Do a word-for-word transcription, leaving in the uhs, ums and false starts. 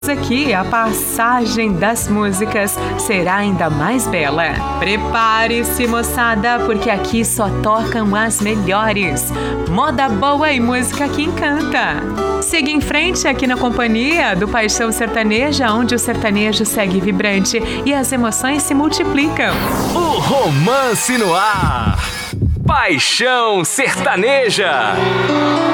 Aqui a passagem das músicas será ainda mais bela. Prepare-se, moçada, porque aqui só tocam as melhores. Moda boa e música que encanta. Siga em frente aqui na companhia do Paixão Sertaneja, onde o sertanejo segue vibrante e as emoções se multiplicam. O romance no ar. Paixão Sertaneja.